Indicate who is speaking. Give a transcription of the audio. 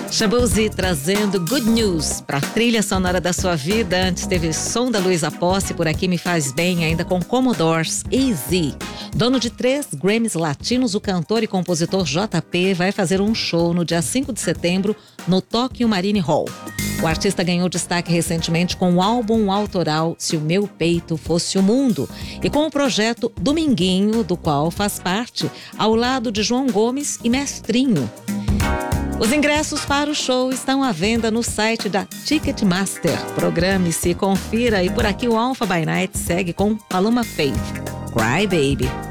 Speaker 1: Shabozi trazendo Good News para a trilha sonora da sua vida. Antes teve Som da Luísa Posse, Por Aqui Me Faz Bem, ainda com Commodores, Easy. Dono de 3 Grammys latinos, o cantor e compositor JP vai fazer um show no dia 5 de setembro no Tokyo Marine Hall. O artista ganhou destaque recentemente com o álbum autoral Se o Meu Peito Fosse o Mundo e com o projeto Dominguinho, do qual faz parte, ao lado de João Gomes e Mestrinho. Os ingressos para o show estão à venda no site da Ticketmaster. Programe-se, confira, e por aqui o Alpha by Night segue com Paloma Faith, Cry Baby.